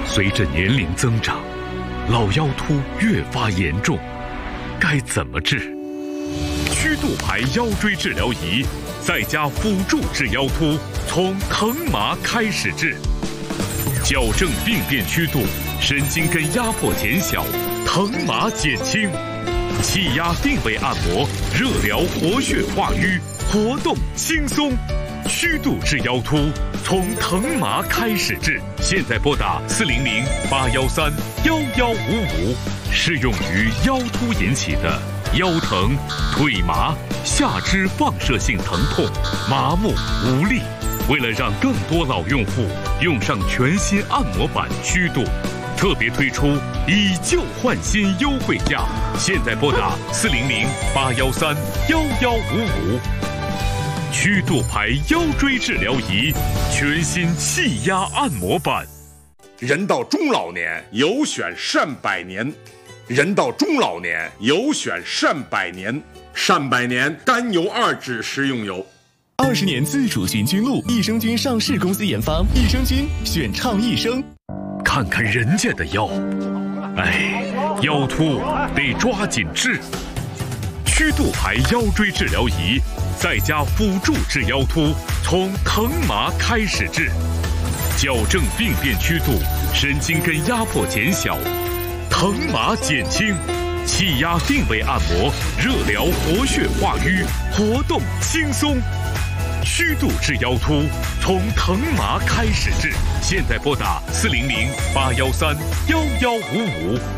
随着年龄增长，老腰突越发严重，该怎么治？曲度牌腰椎治疗仪在家辅助治腰突，从疼麻开始治，矫正病变曲度，神经根压迫减小，疼麻减轻，气压定位按摩，热疗活血化瘀，活动轻松。曲度治腰突，从疼麻开始治。现在拨打400-813-1155，适用于腰突引起的腰疼、腿麻、下肢放射性疼痛、麻木无力。为了让更多老用户用上全新按摩板曲度，特别推出以旧换新优惠价。现在拨打400-813-1155。曲度牌腰椎治疗仪，全新气压按摩板。 人到中老年，有选善百年。人到中老年，有选善百年。善百年甘油2酯食用油。 20年自主菌菌露，益生菌上市公司研发，益生菌选畅益生。 看看人家的腰，哎，腰突得抓紧治。曲度牌腰椎治疗仪在家辅助治腰突，从疼麻开始治，矫正病变曲度，神经根压迫减小，疼麻减轻，气压定位按摩，热疗活血化瘀，活动轻松。曲度治腰突，从疼麻开始治。现在拨打400-813-1155。